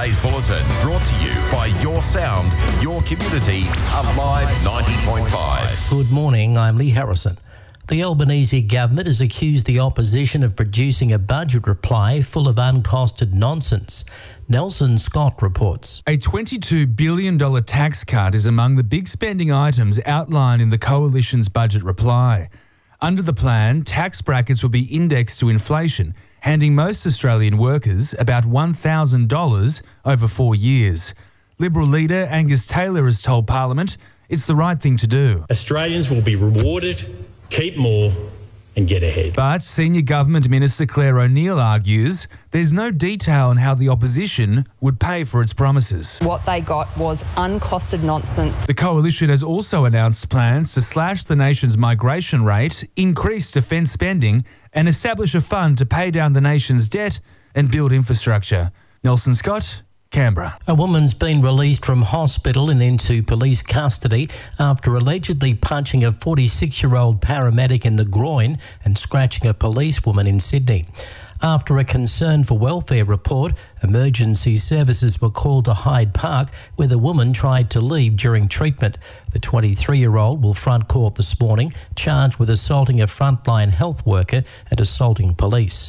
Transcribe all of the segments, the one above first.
Today's bulletin brought to you by Your Sound, Your Community, Alive 90.5. Good morning, I'm Lee Harrison. The Albanese government has accused the opposition of producing a budget reply full of uncosted nonsense. Nelson Scott reports. A $22 billion tax cut is among the big spending items outlined in the Coalition's budget reply. Under the plan, tax brackets will be indexed to inflation, handing most Australian workers about $1,000 over 4 years. Liberal leader Angus Taylor has told Parliament it's the right thing to do. Australians will be rewarded, keep more and get ahead. But Senior Government Minister Claire O'Neill argues there's no detail on how the opposition would pay for its promises. What they got was uncosted nonsense. The Coalition has also announced plans to slash the nation's migration rate, increase defence spending and establish a fund to pay down the nation's debt and build infrastructure. Nelson Scott, Canberra. A woman's been released from hospital and into police custody after allegedly punching a 46-year-old paramedic in the groin and scratching a policewoman in Sydney. After a concern for welfare report, emergency services were called to Hyde Park, where the woman tried to leave during treatment. The 23-year-old will front court this morning, charged with assaulting a frontline health worker and assaulting police.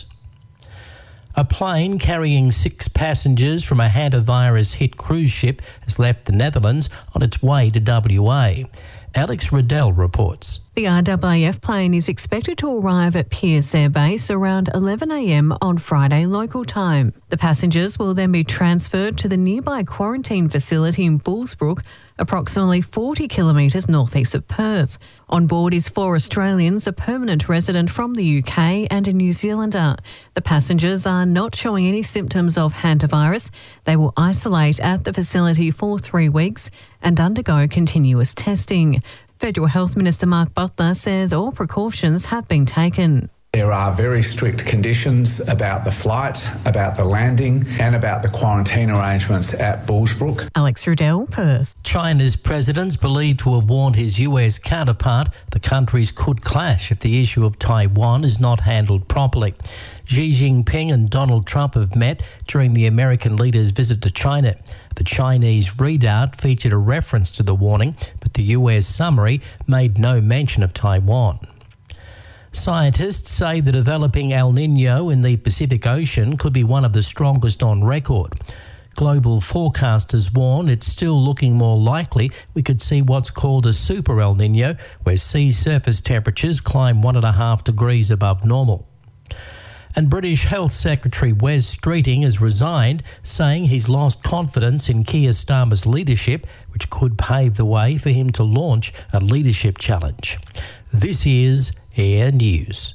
A plane carrying 6 passengers from a hantavirus-hit cruise ship has left the Netherlands on its way to WA. Alex Riddell reports. The RAAF plane is expected to arrive at Pearce Air Base around 11 a.m. on Friday local time. The passengers will then be transferred to the nearby quarantine facility in Bullsbrook, approximately 40 kilometres northeast of Perth. On board is 4 Australians, a permanent resident from the UK and a New Zealander. The passengers are not showing any symptoms of hantavirus. They will isolate at the facility for 3 weeks and undergo continuous testing. Federal Health Minister Mark Butler says all precautions have been taken. There are very strict conditions about the flight, about the landing and about the quarantine arrangements at Bullsbrook. Alex Riddell, Perth. China's president's believed to have warned his US counterpart the countries could clash if the issue of Taiwan is not handled properly. Xi Jinping and Donald Trump have met during the American leader's visit to China. The Chinese readout featured a reference to the warning, but the US summary made no mention of Taiwan. Scientists say the developing El Niño in the Pacific Ocean could be one of the strongest on record. Global forecasters warn it's still looking more likely we could see what's called a super El Niño, where sea surface temperatures climb 1.5 degrees above normal. And British Health Secretary Wes Streeting has resigned, saying he's lost confidence in Keir Starmer's leadership, which could pave the way for him to launch a leadership challenge. This is Air News.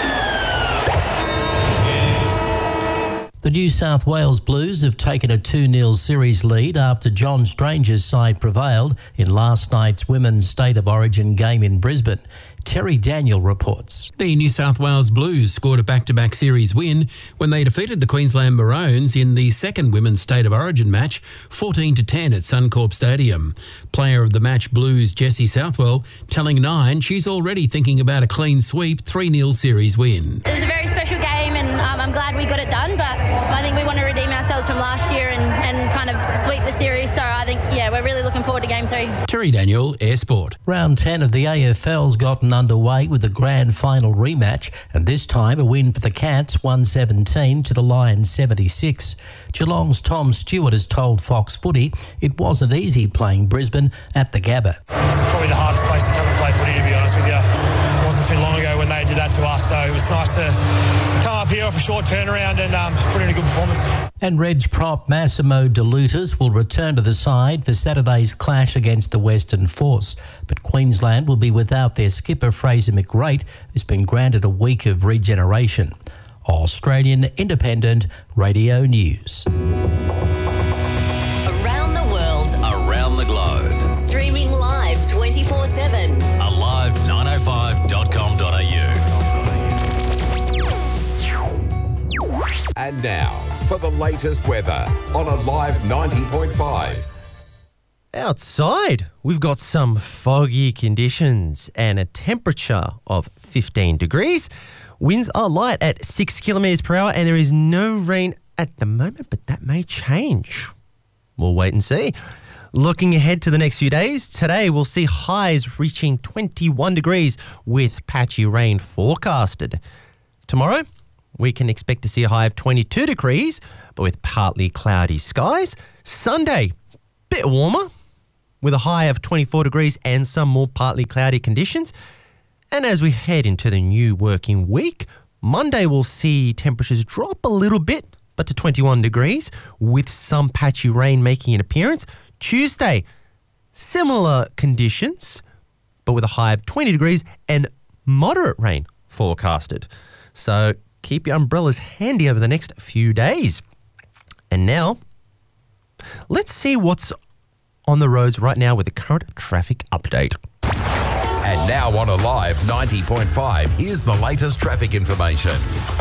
The New South Wales Blues have taken a 2-0 series lead after John Stranger's side prevailed in last night's Women's State of Origin game in Brisbane. Terry Daniel reports. The New South Wales Blues scored a back-to-back series win when they defeated the Queensland Maroons in the second Women's State of Origin match, 14-10 at Suncorp Stadium. Player of the match Blues Jessie Southwell telling Nine she's already thinking about a clean sweep 3-0 series win. It was a very special game and I'm glad we got it done, but I think we want to redeem ourselves from last year and kind of sweep the series. So I think, we're really looking forward to Game 3. Terry Daniel, Air Sport. Round 10 of the AFL's gotten underway with the grand final rematch, and this time a win for the Cats, 117 to the Lions 76. Geelong's Tom Stewart has told Fox Footy it wasn't easy playing Brisbane at the Gabba. It's probably the hardest place to come and play footy, to be honest with you. It wasn't too long ago when they did that to us, so it was nice to come up here off a short turnaround and put in a good performance. And Reds prop Massimo De Lutis will return to the side for Saturday's clash against the Western Force. But Queensland will be without their skipper Fraser McReight, who's been granted a week of regeneration. Australian Independent Radio News. Around the world, around the globe. Streaming live 24/7. Alive905.com.au. And now, for the latest weather on Alive 90.5. Outside, we've got some foggy conditions and a temperature of 15 degrees. Winds are light at 6 kilometres per hour and there is no rain at the moment, but that may change. We'll wait and see. Looking ahead to the next few days, today we'll see highs reaching 21 degrees with patchy rain forecasted. Tomorrow, we can expect to see a high of 22 degrees, but with partly cloudy skies. Sunday, bit warmer, with a high of 24 degrees and some more partly cloudy conditions. And as we head into the new working week, Monday we'll see temperatures drop a little bit, but to 21 degrees, with some patchy rain making an appearance. Tuesday, similar conditions, but with a high of 20 degrees and moderate rain forecasted. So keep your umbrellas handy over the next few days. And now, let's see what's on the roads right now with the current traffic update. And now on Alive 90.5, here's the latest traffic information.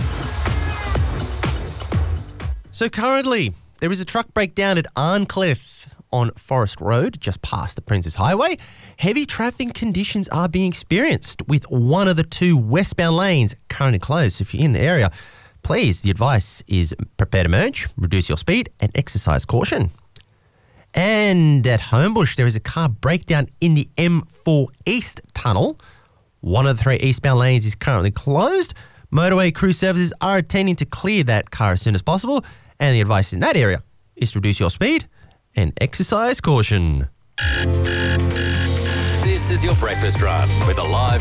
So currently, there is a truck breakdown at Arncliffe on Forest Road, just past the Princes Highway. Heavy traffic conditions are being experienced with one of the two westbound lanes currently closed. If you're in the area, please, the advice is prepare to merge, reduce your speed, and exercise caution. And at Homebush, there is a car breakdown in the M4 East tunnel. One of the three eastbound lanes is currently closed. Motorway crew services are attending to clear that car as soon as possible, and the advice in that area is to reduce your speed and exercise caution. This is your breakfast run with Alive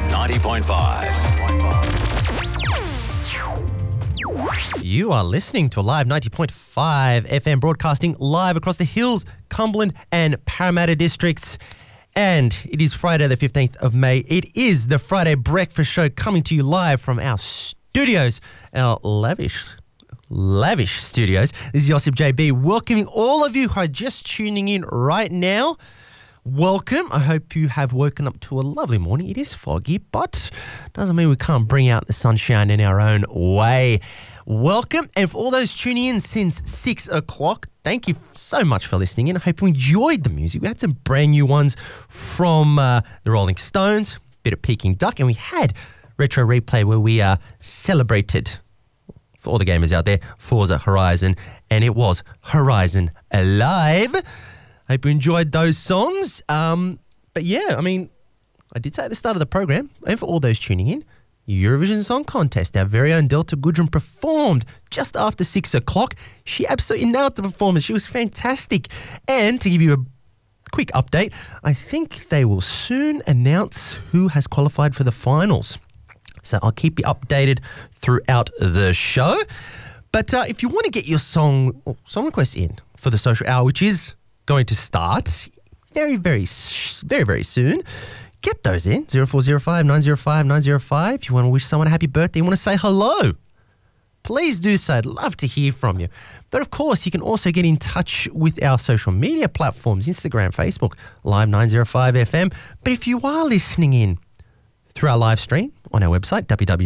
90.5. You are listening to Alive 90.5 FM, broadcasting live across the Hills, Cumberland and Parramatta districts. And it is Friday the 15th of May. It is the Friday Breakfast Show coming to you live from our studios, our lavish studios. This is Josip JB welcoming all of you who are just tuning in right now. Welcome. I hope you have woken up to a lovely morning. It is foggy, but doesn't mean we can't bring out the sunshine in our own way. Welcome. And for all those tuning in since 6 o'clock, thank you so much for listening in. I hope you enjoyed the music. We had some brand new ones from the Rolling Stones, a bit of Peking Duck, and we had Retro Replay where we celebrated, for all the gamers out there, Forza Horizon, and it was Horizon Alive. I hope you enjoyed those songs. But yeah, I mean, I did say at the start of the program, and for all those tuning in, Eurovision Song Contest, our very own Delta Goodrum performed just after 6 o'clock. She absolutely nailed the performance. She was fantastic. And to give you a quick update, I think they will soon announce who has qualified for the finals. So I'll keep you updated throughout the show. But if you want to get your song requests in for the social hour, which is going to start very, very soon, get those in. 0405 905 905. If you want to wish someone a happy birthday, you want to say hello, please do so. I'd love to hear from you. But of course, you can also get in touch with our social media platforms, Instagram, Facebook, Live 905 FM. But if you are listening in through our live stream on our website,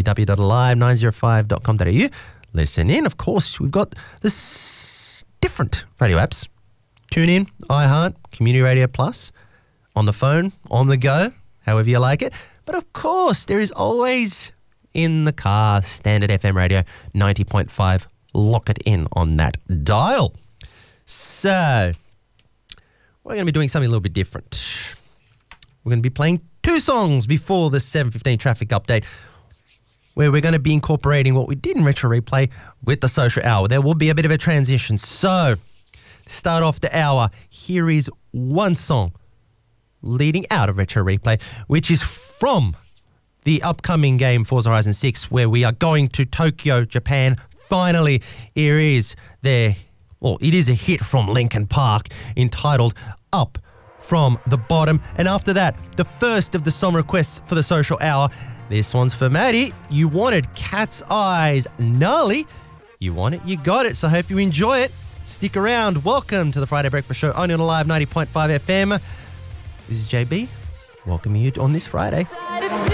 www.live905.com.au, listen in. Of course, we've got this different radio apps. Tune in, iHeart, Community Radio Plus, on the phone, on the go, however you like it. But of course, there is always in the car, Standard FM radio, 90.5. Lock it in on that dial. So, we're going to be doing something a little bit different. We're going to be playing two songs before the 7:15 traffic update, where we're going to be incorporating what we did in Retro Replay with the social hour. There will be a bit of a transition. So, to start off the hour, here is one song leading out of Retro Replay, which is from the upcoming game Forza Horizon 6, where we are going to Tokyo, Japan. Finally, here is it is a hit from Linkin Park entitled Up From the Bottom. And after that, the first of the song requests for the social hour. This one's for Maddie. You wanted Cat's Eyes, Gnarly. You want it, you got it. So I hope you enjoy it. Stick around. Welcome to the Friday Breakfast Show, only on Alive 90.5 FM. This is JB, welcoming you on this Friday.